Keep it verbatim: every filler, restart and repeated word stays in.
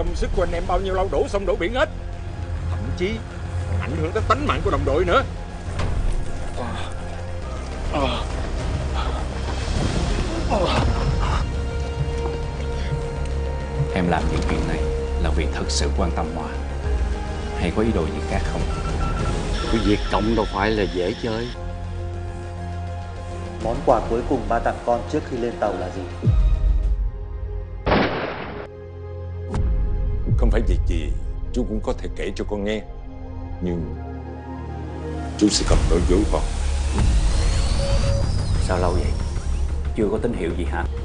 công sức của anh em bao nhiêu lâu đổ sông đổ biển hết. Thậm chí còn ảnh hưởng tới tính mạng của đồng đội nữa. Em làm những chuyện này là vì thật sự quan tâm Hòa, hay có ý đồ gì khác không? Cái việc cộng đâu phải là dễ chơi. Món quà cuối cùng ba tặng con trước khi lên tàu là gì? Không phải việc gì chú cũng có thể kể cho con nghe, nhưng chú sẽ không nói dối con. Sao lâu vậy? Chưa có tín hiệu gì hả?